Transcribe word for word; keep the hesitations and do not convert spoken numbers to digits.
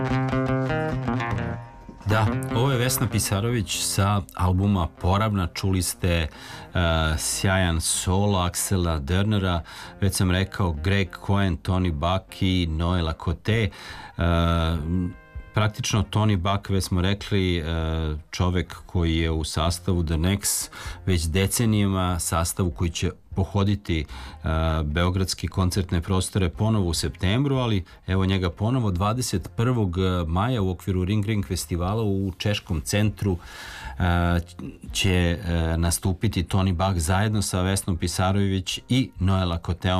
Da, ovo je Vesna Pisarović sa albuma Poravna. Čuli ste uh, sjajan solo Aksela Dörnera, već sam rekao Greg Cohen, Tony Buck i Noela Cote. Uh, praktično Tony Buck, već smo rekli, uh, čovek koji je u sastavu The Nex već decenijama, sastavu koji će pohoditi uh, beogradski koncertne prostore ponovo u septembru, ali evo njega ponovo dvadeset prvog maja u okviru Ring Ring festivala u Češkom centru uh, će uh, nastupiti Tony Buck zajedno sa Vesnom Pisarović i Noela Coteom.